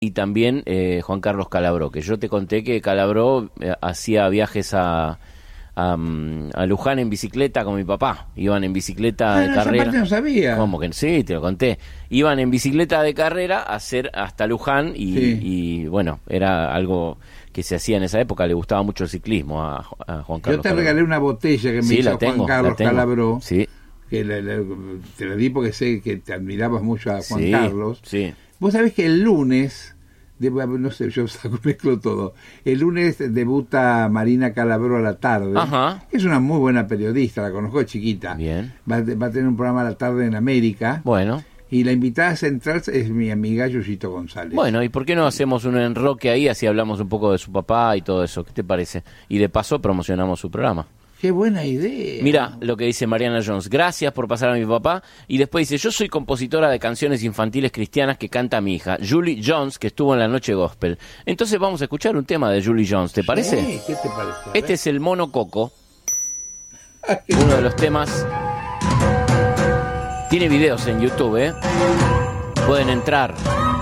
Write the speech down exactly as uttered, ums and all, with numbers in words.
y también eh, Juan Carlos Calabró, que yo te conté que Calabró eh, hacía viajes a, a, a Luján en bicicleta con mi papá. Iban en bicicleta Ah, de no, carrera. esa parte no sabía. ¿Cómo que sí? Te lo conté. Iban en bicicleta de carrera a hacer hasta Luján y, Sí. y bueno, era algo que se hacía en esa época. Le gustaba mucho el ciclismo a, a Juan Carlos Yo te Calabró. regalé una botella que me Sí, hizo la tengo, Juan Carlos la tengo. Calabró. Sí, Que la- la- te la di porque sé que te admirabas mucho a Juan sí, Carlos. sí. Vos sabés que el lunes, de- no sé, yo saco, mezclo todo. El lunes debuta Marina Calabró a la tarde. Ajá. Es una muy buena periodista, la conozco de chiquita. Bien. Va, a te- va a tener un programa a la tarde en América. Bueno. Y la invitada central es mi amiga Yuyito González. Bueno, ¿y por qué no hacemos un enroque ahí, así hablamos un poco de su papá y todo eso? ¿Qué te parece? Y de paso promocionamos su programa. Qué buena idea. Mira lo que dice Mariana Jones. Gracias por pasar a mi papá. Y después dice, yo soy compositora de canciones infantiles cristianas que canta mi hija, Julie Jones, que estuvo en la noche gospel. Entonces vamos a escuchar un tema de Julie Jones, ¿te parece? Sí, ¿qué te parece? A Este ver. es el Mono Coco, Ay, qué uno de los temas. Tiene videos en YouTube, ¿eh? Pueden entrar